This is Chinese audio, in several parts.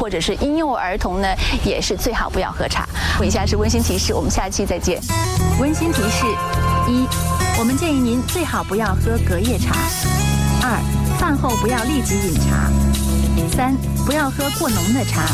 或者是婴幼儿童呢，也是最好不要喝茶。以下是温馨提示，我们下期再见。温馨提示：一，我们建议您最好不要喝隔夜茶；二，饭后不要立即饮茶；三，不要喝过浓的茶。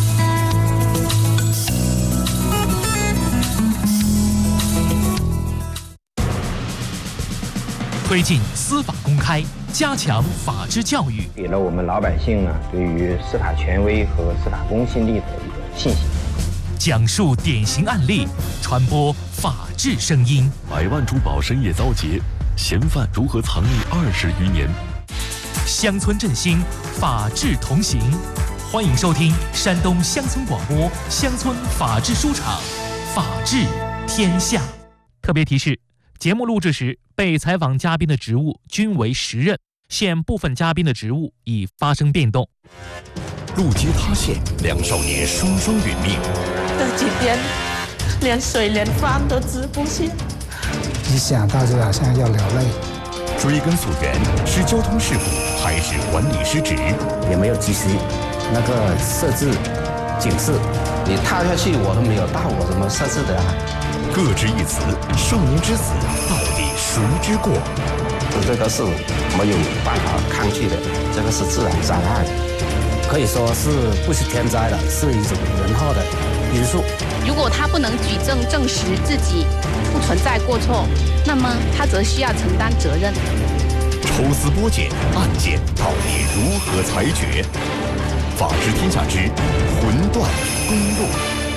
推进司法公开，加强法治教育， 给了我们老百姓呢对于司法权威和司法公信力的一个信心。 讲述典型案例，传播法治声音。 百万珠宝深夜遭劫，嫌犯如何藏匿20余年？ 乡村振兴，法治同行。欢迎收听山东乡村广播乡村法治书场，法治天下。特别提示：节目录制时，被采访嘉宾的职务均为实任，现部分嘉宾的职务已发生变动。 路基塌陷，两少年双双殒命。 这几天连水连饭都吃不下， 一想到就好像要流泪。 追根溯源，是交通事故还是管理失职？ 也没有及时那个设置警示， 你踏下去我都没有到，我怎么设置的啊？ 各执一词，少年之死到底谁之过？ 这个是没有办法抗拒的，这个是自然灾害， 可以说是不是天灾了，是一种人祸的因素。 如果他不能举证证实自己不存在过错，那么他则需要承担责任。 抽丝剥茧，案件到底如何裁决？法治天下之魂断公路。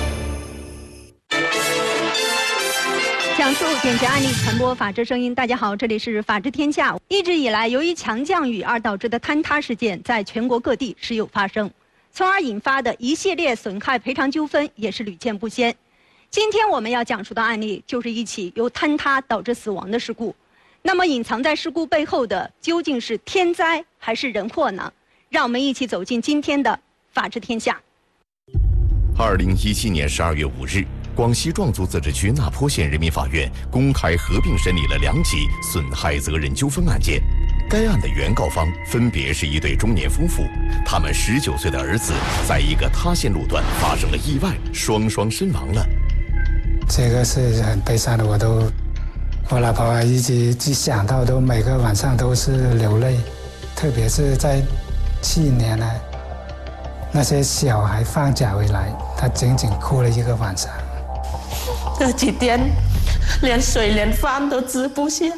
讲述典型案例，传播法治声音。大家好，这里是法治天下。一直以来，由于强降雨而导致的坍塌事件，在全国各地时有发生，从而引发的一系列损害赔偿纠纷也是屡见不鲜。今天我们要讲述的案例，就是一起由坍塌导致死亡的事故。那么，隐藏在事故背后的究竟是天灾还是人祸呢？让我们一起走进今天的法治天下。 2017年12月5日。广西壮族自治区那坡县人民法院公开合并审理了2起损害责任纠纷案件。该案的原告方分别是一对中年夫妇，他们19岁的儿子在一个塌陷路段发生了意外，双双身亡了。 这个是很悲伤的，我老婆一想到都每个晚上都是流泪，特别是在去年呢，那些小孩放假回来，她整整哭了一个晚上。 这几天连水连饭都吃不下。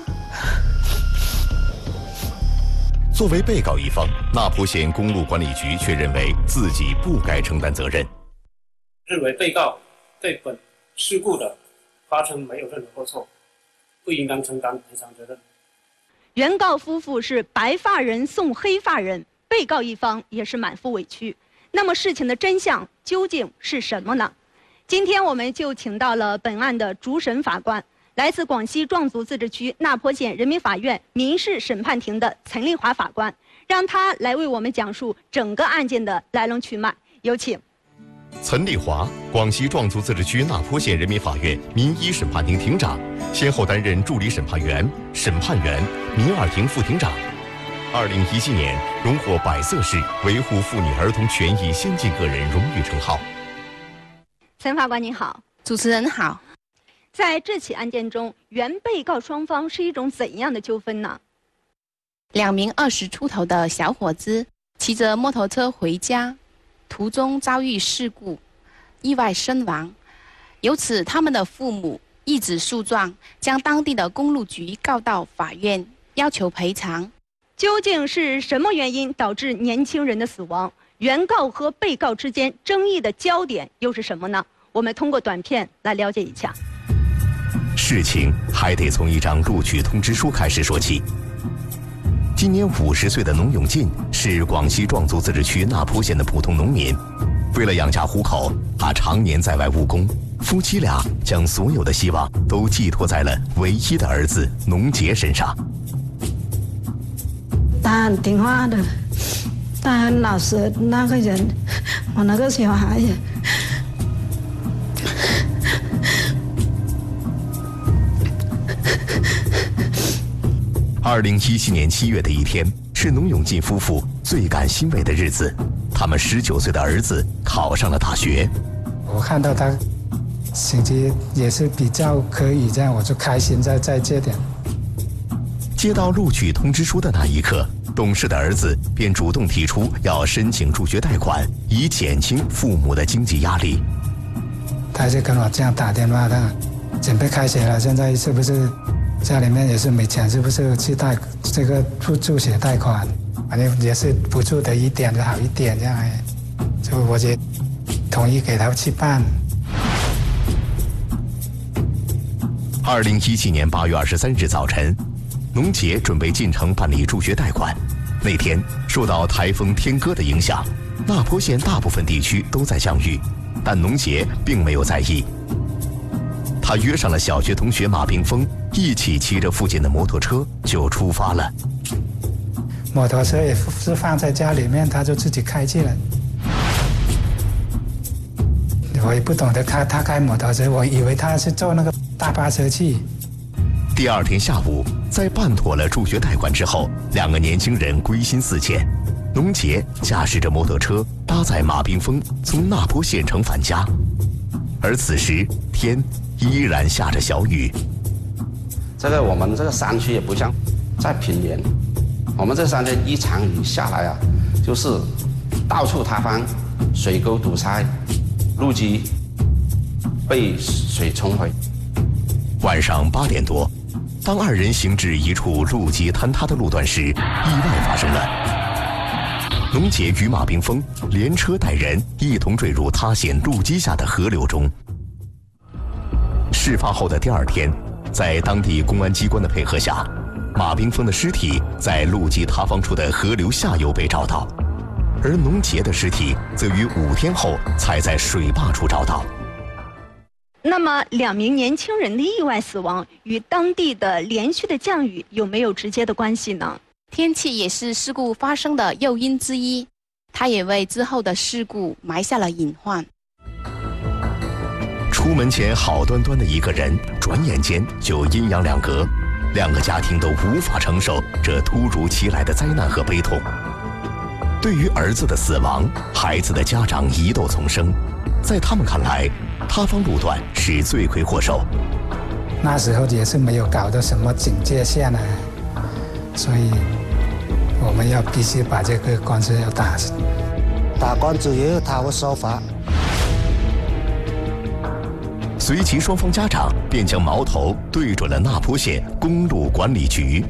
作为被告一方，那坡县公路管理局却认为自己不该承担责任， 认为被告对本事故的发生没有任何过错，不应当承担赔偿责任。 原告夫妇是白发人送黑发人，被告一方也是满腹委屈。那么事情的真相究竟是什么呢？今天我们就请到了本案的主审法官，来自广西壮族自治区那坡县人民法院民事审判庭的陈丽华法官，让他来为我们讲述整个案件的来龙去脉。有请。 陈丽华，广西壮族自治区那坡县人民法院民一审判庭庭长，先后担任助理审判员、审判员、民二庭副庭长。2017年荣获百色市维护妇女儿童权益先进个人荣誉称号。 陈法官您好。 主持人好。 在这起案件中，原被告双方是一种怎样的纠纷呢？2 名20出头的小伙子骑着摩托车回家，途中遭遇事故，意外身亡。由此，他们的父母一纸诉状，将当地的公路局告到法院，要求赔偿。 究竟是什么原因导致年轻人的死亡？原告和被告之间争议的焦点又是什么呢？我们通过短片来了解一下。 事情还得从一张录取通知书开始说起。今年50岁的农永进是广西壮族自治区那坡县的普通农民，为了养家糊口，他常年在外务工。夫妻俩将所有的希望都寄托在了唯一的儿子农杰身上。 他很听话的，他很老实，那个人，我那个小孩也。 2017年7月的一天是农永进夫妇最感欣慰的日子。他们19岁的儿子考上了大学。 我看到他成绩也是比较可以，这样我就开心在这点。 接到录取通知书的那一刻，懂事的儿子便主动提出要申请助学贷款，以减轻父母的经济压力。 他就跟我这样打电话，他准备开学了，现在是不是家里面也是没钱，是不是去贷这个助学贷款，反正也是补助的一点就好一点这样，就我也同意给他去办。 2017年8月23日早晨，农杰准备进城办理助学贷款。那天受到台风天鸽的影响，那坡县大部分地区都在降雨，但农杰并没有在意。他约上了小学同学马冰峰，一起骑着父亲的摩托车就出发了。 摩托车也是放在家里面，他就自己开去了。我也不懂得他开摩托车，我以为他是坐那个大巴车去。 第二天下午，在办妥了助学贷款之后，2个年轻人归心似箭。农杰驾驶着摩托车搭载马冰峰从那坡县城返家，而此时天依然下着小雨。 我们这个山区也不像在平原，我们这山区一场雨下来啊，就是到处塌方，水沟堵塞，路基被水冲毁。 晚上8点多，当2人行至一处路基坍塌的路段时，意外发生了。农杰与马冰峰连车带人一同坠入塌陷路基下的河流中。事发后的第2天，在当地公安机关的配合下，马冰峰的尸体在路基塌方处的河流下游被找到，而农杰的尸体则于5天后才在水坝处找到。 那么2名年轻人的意外死亡与当地的连续的降雨有没有直接的关系呢？ 天气也是事故发生的诱因之一，它也为之后的事故埋下了隐患。 出门前好端端的一个人，转眼间就阴阳两隔，2个家庭都无法承受这突如其来的灾难和悲痛。对于儿子的死亡，孩子的家长疑窦丛生，在他们看来，塌方路段是罪魁祸首。 那时候也是没有搞到什么警戒线啊，所以我们必须把这个官司要打官司也有他会守法。 随即双方家长便将矛头对准了那坡县公路管理局。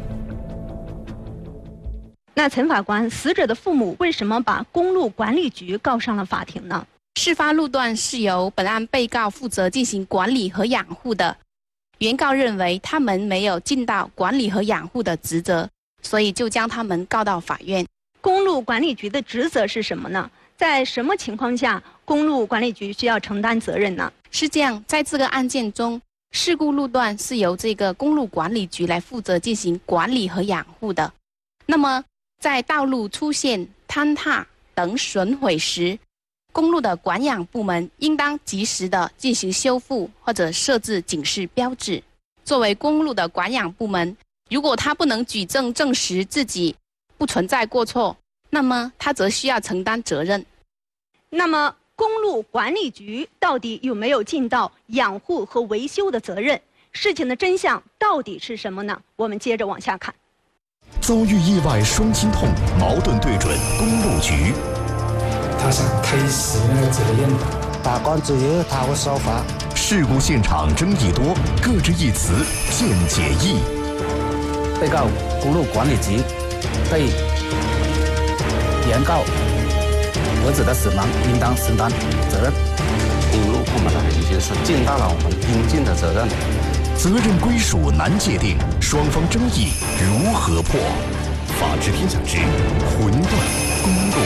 那陈法官，死者的父母为什么把公路管理局告上了法庭呢？ 事发路段是由本案被告负责进行管理和养护的，原告认为他们没有尽到管理和养护的职责，所以就将他们告到法院。 公路管理局的职责是什么呢？在什么情况下公路管理局需要承担责任呢？ 是这样，在这个案件中，事故路段是由这个公路管理局来负责进行管理和养护的。那么在道路出现坍塌等损毁时，公路的管养部门应当及时的进行修复或者设置警示标志。作为公路的管养部门，如果他不能举证证实自己不存在过错，那么他则需要承担责任。 那么公路管理局到底有没有尽到养护和维修的责任？事情的真相到底是什么呢？我们接着往下看。 遭遇意外双心痛，矛盾对准公路局。 他想推死那个责任，打官司也有他会守法。 事故现场争议多，各执一词，见解异。 被告公路管理局对原告儿子的死亡应当承担责任。 公路部门呢，已经是尽到了我们应尽的责任。 责任归属难界定，双方争议如何破？法治天下之魂断公路。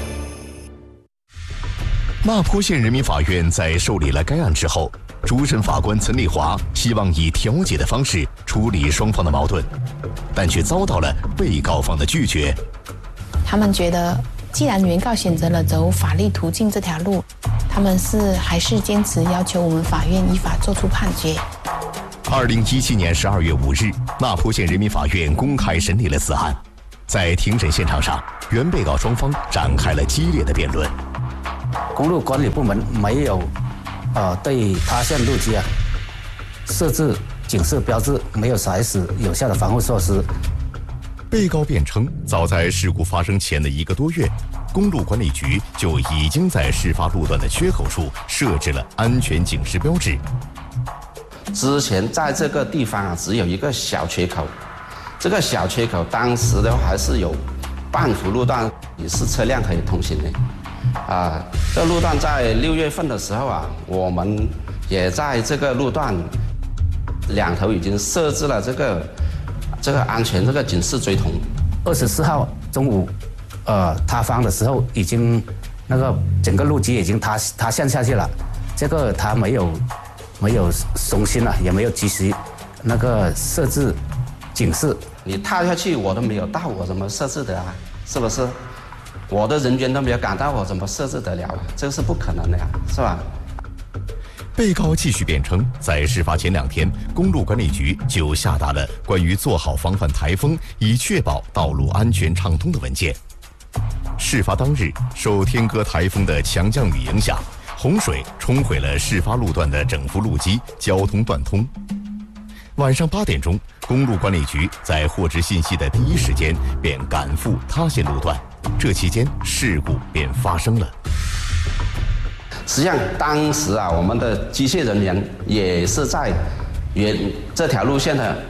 那坡县人民法院在受理了该案之后，主审法官岑丽华希望以调解的方式处理双方的矛盾，但却遭到了被告方的拒绝。 他们觉得，既然原告选择了走法律途径这条路，他们还是坚持要求我们法院依法作出判决。2017年12月5日，那坡县人民法院公开审理了此案。 在庭审现场上，原被告双方展开了激烈的辩论。 公路管理部门没有对塌陷路基设置警示标志，没有采取有效的防护措施。 被告辩称，早在事故发生前的1个多月，公路管理局就已经在事发路段的缺口处设置了安全警示标志。 之前在这个地方只有一个小缺口，这个小缺口当时的话还是有半幅路段也是车辆可以通行的。这路段在6月份的时候我们也在这个路段两头已经设置了这个安全警示锥筒。 24号中午，塌方的时候已经整个路基已经塌陷下去了，这个他没有松心了，也没有及时设置警示。 你塌下去我都没有到，我怎么设置的是不是？我的人员都没有赶到，我怎么设置得了这个是不可能的是吧？ 被告继续辩称，在事发前2天，公路管理局就下达了关于做好防范台风以确保道路安全畅通的文件。事发当日，受天鸽台风的强降雨影响，洪水冲毁了事发路段的整幅路基，交通断通。晚上8点钟，公路管理局在获知信息的第一时间便赶赴塌陷路段，这期间事故便发生了。 实际上，当时我们的机械人员也是在这条路线的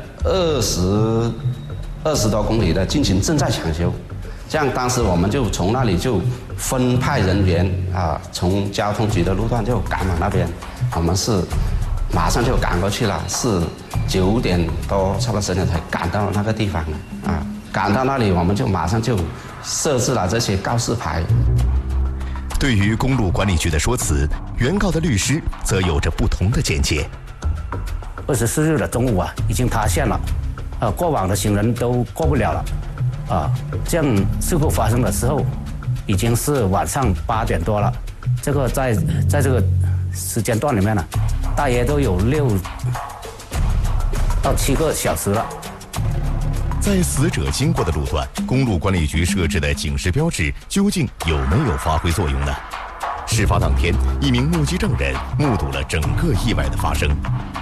20多公里的正在抢修。这样，当时我们就从那里就分派人员从交通局的路段就赶往那边，我们是马上就赶过去了，是9点多，差不多10点才赶到那个地方赶到那里，我们就马上就设置了这些告示牌。 对于公路管理局的说辞，原告的律师则有着不同的见解。 24日的中午已经塌陷了，过往的行人都过不了了，这样事故发生的时候已经是晚上8点多了，这个在这个时间段里面大约都有6到7个小时了。 在死者经过的路段，公路管理局设置的警示标志究竟有没有发挥作用呢？事发当天，一名目击证人目睹了整个意外的发生。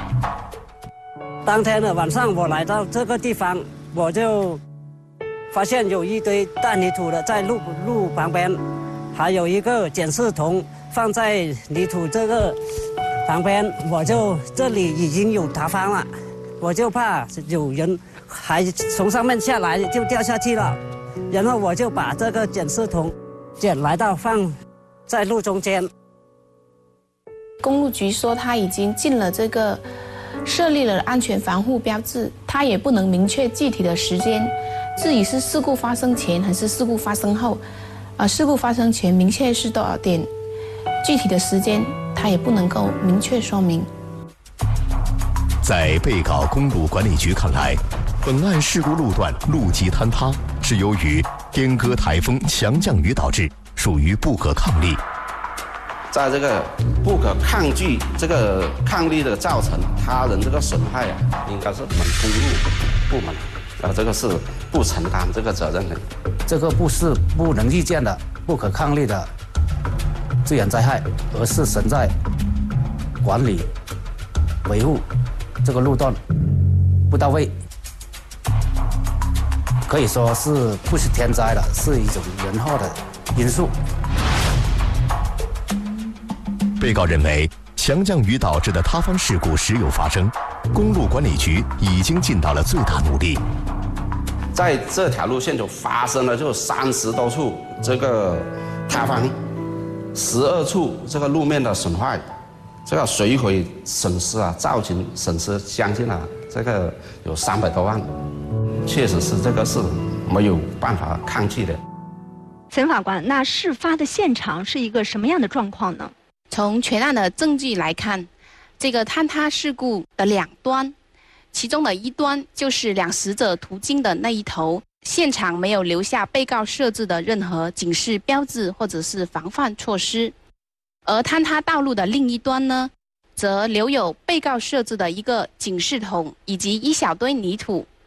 当天的晚上，我来到这个地方，我就发现有一堆大泥土的在路旁边，还有一个检视筒放在泥土这个旁边，这里已经有塌方了，我就怕有人还从上面下来就掉下去了，然后我就把这个检视筒捡来到放在路中间。 公路局说他已经尽了这个设立了安全防护标志，他也不能明确具体的时间，至于是事故发生前还是事故发生后，事故发生前明确是多少点，具体的时间他也不能够明确说明。 在被告公路管理局看来，本案事故路段路基坍塌是由于天鸽台风强降雨导致，属于不可抗力。 在这个不可抗拒抗力的造成他人这个损害应该是我们公路部门这个是不承担这个责任的。 这个不是不能预见的不可抗力的自然灾害，而是存在管理维护这个路段不到位，可以说是不是天灾了，是一种人祸的因素。 被告认为，强降雨导致的塌方事故时有发生，公路管理局已经尽到了最大努力。 在这条路线就发生了就30多处这个塌方，12处这个路面的损坏，这个水毁损失造成损失将近这个有300多万，确实是这个是没有办法抗拒的。 沈法官，那事发的现场是一个什么样的状况呢？ 从全案的证据来看，这个坍塌事故的2端，其中的一端就是2死者途经的那一头，现场没有留下被告设置的任何警示标志或者是防范措施；而坍塌道路的另一端呢，则留有被告设置的一个警示筒以及一小堆泥土。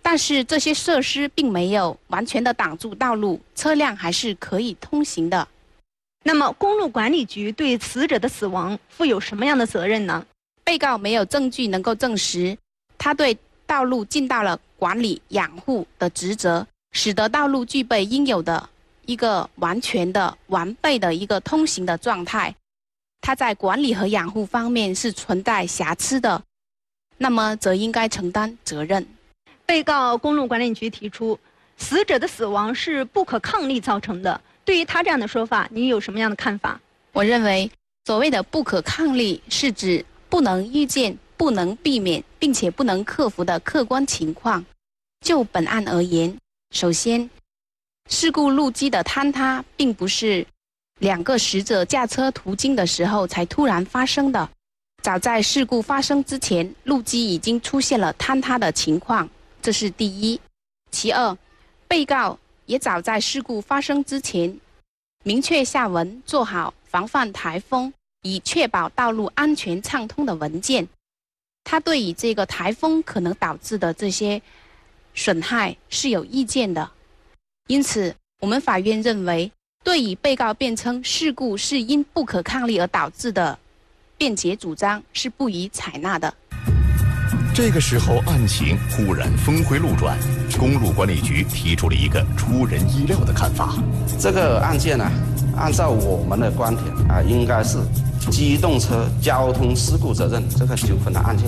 但是这些设施并没有完全的挡住道路，车辆还是可以通行的。 那么，公路管理局对死者的死亡负有什么样的责任呢？ 被告没有证据能够证实他对道路尽到了管理养护的职责，使得道路具备应有的一个完全的完备的一个通行的状态，他在管理和养护方面是存在瑕疵的，那么则应该承担责任。 被告公路管理局提出，死者的死亡是不可抗力造成的。对于他这样的说法，你有什么样的看法？ 我认为，所谓的不可抗力，是指不能预见、不能避免，并且不能克服的客观情况。就本案而言，首先，事故路基的坍塌并不是2个死者驾车途经的时候才突然发生的，早在事故发生之前，路基已经出现了坍塌的情况，这是第一。其二，被告也早在事故发生之前，明确下文做好防范台风，以确保道路安全畅通的文件。他对于这个台风可能导致的这些损害是有意见的，因此我们法院认为，对于被告辩称事故是因不可抗力而导致的辩解主张是不予采纳的。 这个时候，案情忽然峰回路转，公路管理局提出了一个出人意料的看法。 这个案件呢，按照我们的观点啊，应该是机动车交通事故责任这个纠纷的案件。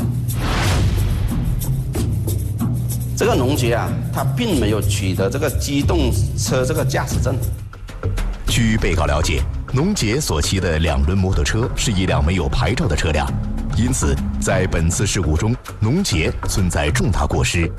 这个农杰啊，他并没有取得这个机动车这个驾驶证。 据被告了解，农杰所骑的2轮摩托车是一辆没有牌照的车辆，因此在本次事故中，农杰存在重大过失。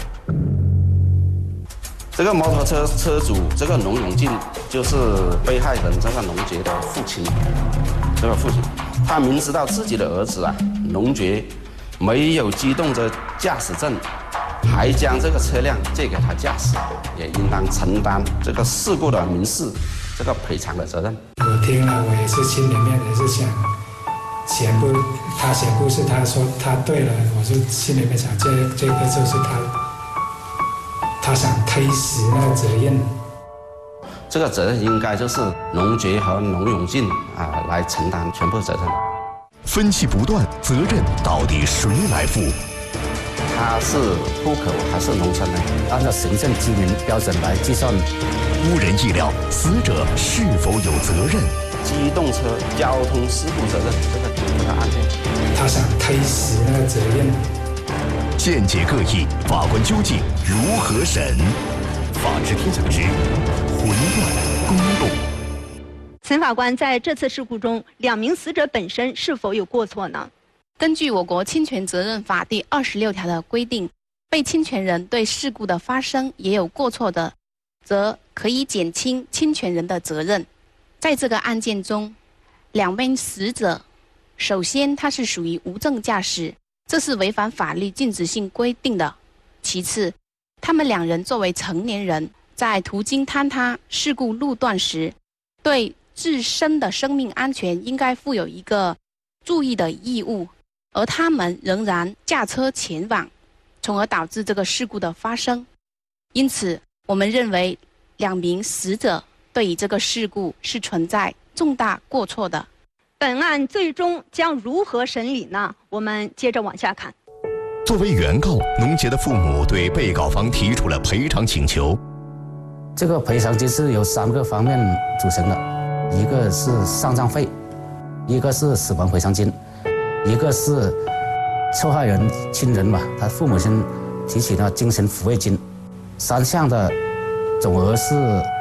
这个摩托车车主这个农永进就是被害人这个农杰的父亲，这个父亲他明知道自己的儿子啊农杰没有机动车驾驶证，还将这个车辆借给他驾驶，也应当承担这个事故的民事这个赔偿的责任。 我听了，我也是心里面也是想，他写故事，他说他对了，我就心里面想，这个就是他想推卸那个责任。 这个责任应该就是农杰和农永进啊来承担全部责任。 分歧不断，责任到底谁来负？ 他是户口还是农村呢？ 按照行政居民标准来计算。 无人意料，死者是否有责任？ 机动车交通事故责任这个纠纷的案件， 他想推卸那个责任。 见解各异，法官究竟如何审？法治天下之混乱公路。 陈法官，在这次事故中，2名死者本身是否有过错呢？ 根据我国侵权责任法第26条的规定，被侵权人对事故的发生也有过错的，则可以减轻侵权人的责任。在这个案件中，2名死者，首先他是属于无证驾驶，这是违反法律禁止性规定的。其次，他们2人作为成年人，在途经坍塌事故路段时，对自身的生命安全应该负有一个注意的义务，而他们仍然驾车前往，从而导致这个事故的发生。因此，我们认为2名死者对于这个事故是存在重大过错的。 本案最终将如何审理呢？我们接着往下看。 作为原告，农杰的父母对被告方提出了赔偿请求。 这个赔偿金是由3个方面组成的，一个是丧葬费，一个是死亡赔偿金，一个是受害人亲人吧，他父母亲提起了精神抚慰金，3项的总额是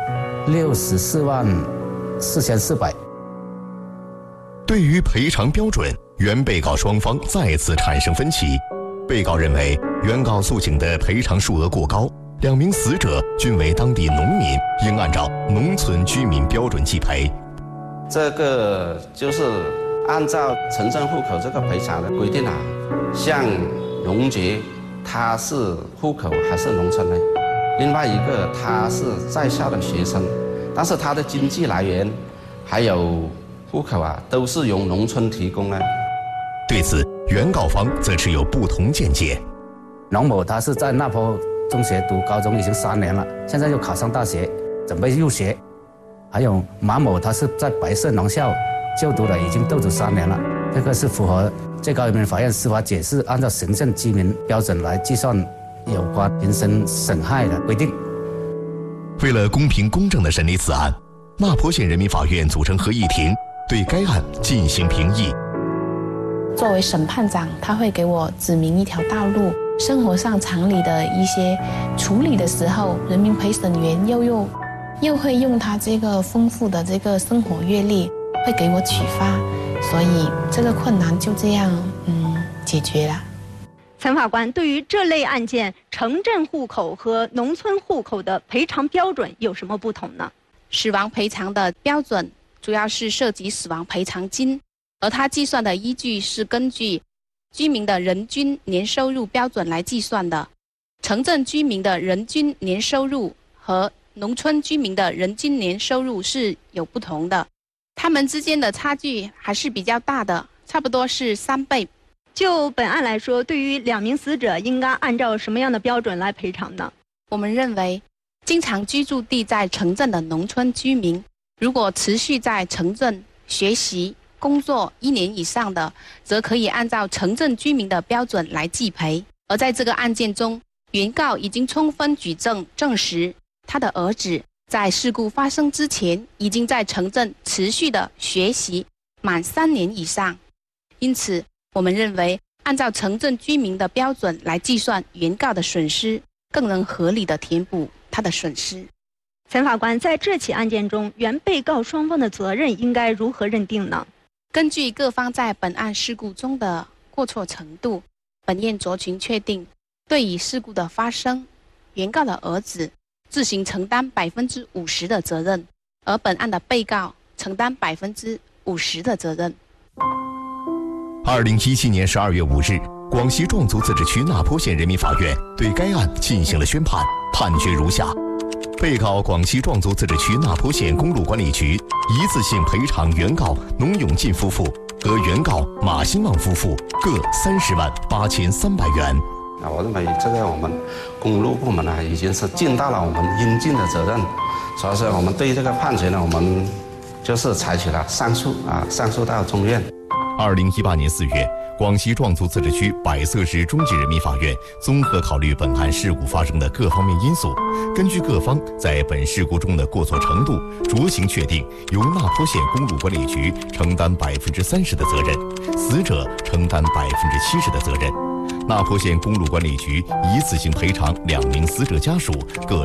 64万4400。 对于赔偿标准，原被告双方再次产生分歧。被告认为，原告诉请的赔偿数额过高，2名死者均为当地农民，应按照农村居民标准计赔。 这个就是按照城镇户口这个赔偿的规定啊，像农杰他是户口还是农村呢？另外一个他是在校的学生，但是他的经济来源还有户口啊，都是由农村提供的。 对此，原告方则持有不同见解。 农某他是在那坡中学读高中已经3年了，现在又考上大学，准备入学。还有马某，他是在白色农校就读了，已经斗读3年了，这个是符合最高人民法院司法解释按照行政居民标准来计算有关人身损害的规定。 为了公平公正地审理此案，那坡县人民法院组成合议庭，对该案进行评议。 作为审判长，他会给我指明一条道路，生活上常理的一些处理的时候，人民陪审员又会用他这个丰富的这个生活阅历，会给我启发，所以这个困难就这样解决了。 陈法官，对于这类案件，城镇户口和农村户口的赔偿标准有什么不同呢？ 死亡赔偿的标准主要是涉及死亡赔偿金，而它计算的依据是根据居民的人均年收入标准来计算的。城镇居民的人均年收入和农村居民的人均年收入是有不同的，他们之间的差距还是比较大的，差不多是3倍。 就本案来说，对于2名死者应该按照什么样的标准来赔偿呢？ 我们认为，经常居住地在城镇的农村居民，如果持续在城镇学习、工作1年以上的，则可以按照城镇居民的标准来计赔。而在这个案件中，原告已经充分举证证实，他的儿子在事故发生之前，已经在城镇持续的学习满3年以上，因此，我们认为，按照城镇居民的标准来计算原告的损失，更能合理的填补他的损失。 陈法官，在这起案件中，原被告双方的责任应该如何认定呢？ 根据各方在本案事故中的过错程度，本院酌情确定，对于事故的发生，原告的儿子自行承担50%的责任，而本案的被告承担50%的责任。 2017年12月5日，广西壮族自治区那坡县人民法院对该案进行了宣判，判决如下：被告广西壮族自治区那坡县公路管理局一次性赔偿原告农永进夫妇和原告马兴旺夫妇各30.83万元。 我认为这个我们公路部门呢，已经是尽到了我们应尽的责任，所以说我们对这个判决呢，我们就是采取了上诉上诉到中院。 2018年4月，广西壮族自治区百色市中级人民法院综合考虑本案事故发生的各方面因素，根据各方在本事故中的过错程度，酌情确定由那坡县公路管理局承担30%的责任，死者承担70%的责任。那坡县公路管理局一次性赔偿2名死者家属各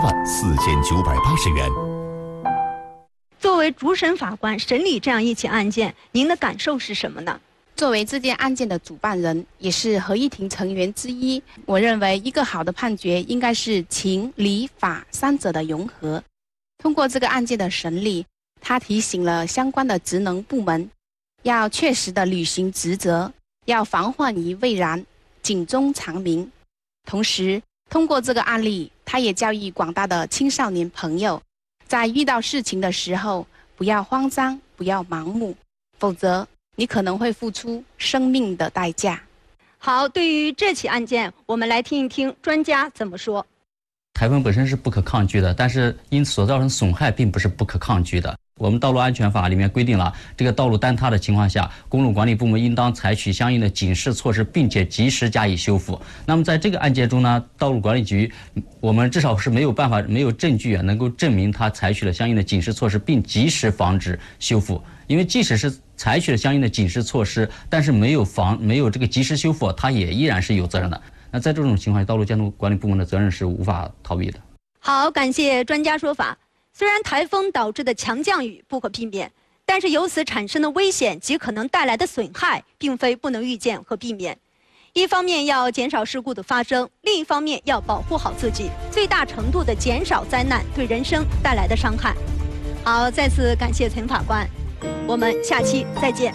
18.4980元。 作为主审法官审理这样一起案件，您的感受是什么呢？ 作为这件案件的主办人，也是合议庭成员之一，我认为一个好的判决应该是情、理、法3者的融合。通过这个案件的审理，他提醒了相关的职能部门，要确实的履行职责，要防患于未然，警钟长鸣。同时，通过这个案例，他也教育广大的青少年朋友，在遇到事情的时候，不要慌张，不要盲目，否则你可能会付出生命的代价。 好，对于这起案件，我们来听一听专家怎么说。 台风本身是不可抗拒的，但是因所造成损害并不是不可抗拒的。我们道路安全法里面规定了，这个道路坍塌的情况下，公路管理部门应当采取相应的警示措施，并且及时加以修复。那么在这个案件中呢，道路管理局我们至少是没有办法、没有证据能够证明他采取了相应的警示措施，并及时防止修复。因为即使是采取了相应的警示措施，但是没有这个及时修复，他也依然是有责任的。那在这种情况下，道路交通管理部门的责任是无法逃避的。 好，感谢专家说法。虽然台风导致的强降雨不可避免，但是由此产生的危险及可能带来的损害，并非不能预见和避免。一方面要减少事故的发生，另一方面要保护好自己，最大程度地减少灾难对人生带来的伤害。好，再次感谢陈法官，我们下期再见。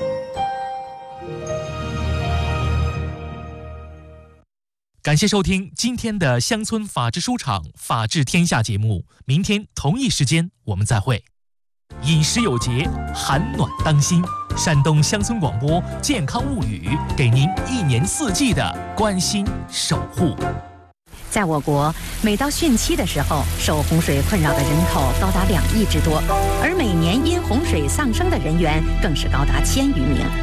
感谢收听今天的乡村法治书场法治天下节目，明天同一时间我们再会。饮食有节，寒暖当心。山东乡村广播健康物语，给您1年4季的关心守护。 在我国，每到汛期的时候，受洪水困扰的人口高达2亿之多，而每年因洪水丧生的人员更是高达1000余名。